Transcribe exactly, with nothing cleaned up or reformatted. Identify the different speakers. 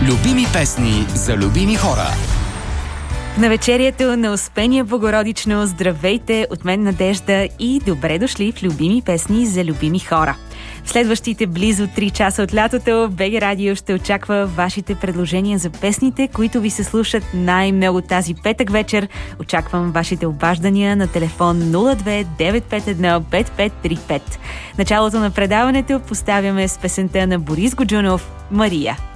Speaker 1: Любими песни за любими хора.
Speaker 2: В навечерието на Успение Богородично, здравейте от мен Надежда и добре дошли в Любими песни за любими хора. В следващите близо три часа от лятото БГ Радио ще очаква вашите предложения за песните, които ви се слушат най-много тази петък вечер. Очаквам вашите обаждания на телефон нула две девет пет едно пет пет три пет. Началото на предаването поставяме с песента на Борис Годжунов «Мария».